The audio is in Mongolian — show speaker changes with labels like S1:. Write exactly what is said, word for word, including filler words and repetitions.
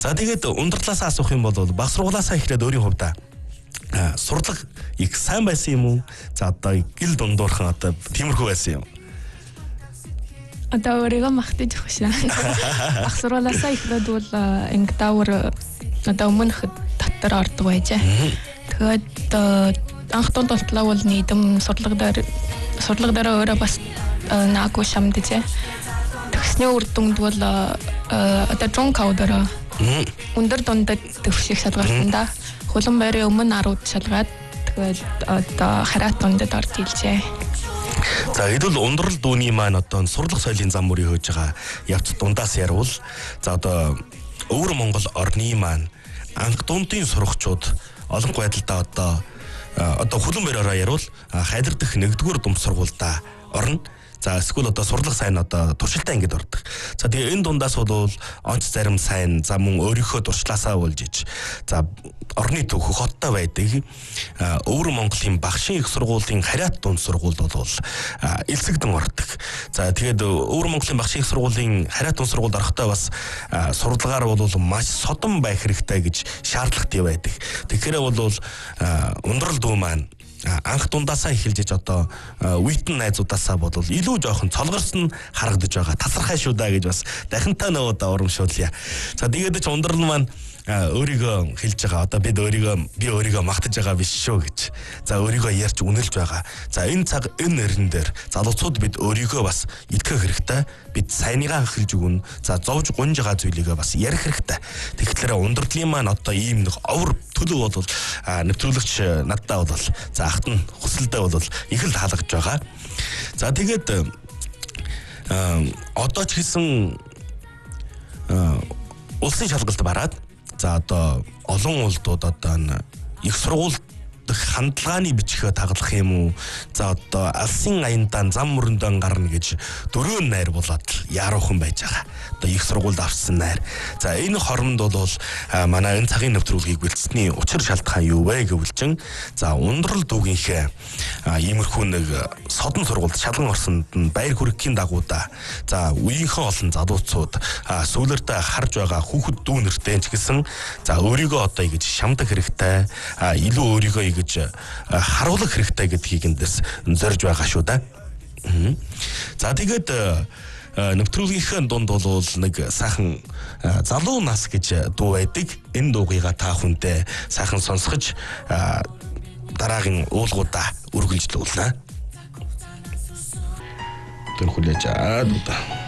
S1: За тэгээд ундралаасаа асуух юм бол баг сургуулаасаа эхлээд өөрийн хувьдаа сурлага их сайн байсан юм уу? За одоо гэл дундуурхан одоо тиймэрхүү байсан юм.
S2: Одоо өөрийгөө магтаж өгөх шээ. Баг сургуулаасаа эхлээд бол ингэ даавар одоо өмнөх дотор ордог байжээ. Тэгээд анх тунд онтлоо бол нийтэм сурлага дээр сурлага дээр өөрөө бас наагүй шамдажээ. Тэгсний үр дүнд бол одоо жон каудера өндөр дундад төвших шалгалтанда хулан байрын өмнө арууд шалгаад тэгээд одоо хараат дундад орж илжээ.
S1: За хэдүүл ундрал дүүний маань одоо сурлах соёлын зам мөрийг хөөж байгаа явц дундаас ярвал за одоо өвөр Монгол орны маань анх дундын сурагчид олон байдалтай одоо одоо хулан байраараа ярвал хайдар дэх нэгдүгээр дунд сургуультай орно. За эсвэл одоо сурлах сайн одоо туршилтаа ингэж ордог. За тэгээ энэ дундаас бол онц зарим сайн за мөн өөрийнхөө туршлаасаа болж иж. За орны төвхөх хоттой байдаг. Өвөр Монголын багшийн их сургуулийн хариат дунд сургуульд бол элсэгдэн ордог. За тэгээд өвөр Монголын багшийн их сургуулийн хариат дунд сургуульд орохдоо бас сурлагаар бол маш содон байх хэрэгтэй гэж шаардлагатай байдаг. Тэгэхээр бол ундрал дүү маань анх дундаасаа эхэлж одоо үейтэн найзуудаасаа бодвол илүү жоохон цолгорсон харагдаж байгаа. Тасархай шүү даа гэж бас дахинтаа нөгөө урамшуулъя. За тэгээд ч ундрал маань өөрийгөө хэлж байгаа. Одоо бид өөрийгөө би өөрийгөө магтаж байгаа биш шүү гэж. За өөрийгөө ярьж үнэлж байгаа. За энэ цаг энэ нэрэн дээр залуучууд бид өөрийгөө бас итгэх хэрэгтэй. Бид сайныгаа хэлж өгнө. За зовж гунж байгаа зүйлийгээ бас ярих хэрэгтэй. Тэгэхээр ундралын маань одоо ийм нэг овор төлөв бол нэвтрүүлэгч надтай бол за ахт нь хүсэлдээ бол их л хаалгаж байгаа. За тэгээд одоо ч гэсэн улсын шалгалт бараад за одоо олон улдууд одоо их сургууль хандлагын бичгээ таглах юм уу? За одоо алсын аяндаа зам мөрөндөө гарна гэж дөрөв найр болоод яаруухан байж байгаа. Одоо их сургуульд авсан найр. За энэ хоромд бол манай энэ цагийн нэвтрүүлгийг бэлдсэний учир шалтгаан юу вэ гэвэл чин за ундрал дүүгийнхээ иймэрхүү нэг содон сургуульд шалган орсонд нь баяр хүргэхийн дагуудаа за үеийнхээ олон залуучууд сүүлэртэ харж байгаа хүүхэд дүү нэртэй ч гэсэн за өөрийгөө одоо ингэж шамдаг хэрэгтэй илүү өөрийгөө гэж харуулах хэрэгтэй гэдгийг эндээс зорж байгаа шүү да. За тэгээд нэвтрүүлгийнхээ дунд бол нэг сайхан залуу нас гэж дуу байдаг. Энэ дуугийга та хүнтэй сайхан сонсгож дараагийн уулгуудаа үргэлжлүүлнэ. Тэр хүлээж аа дуу.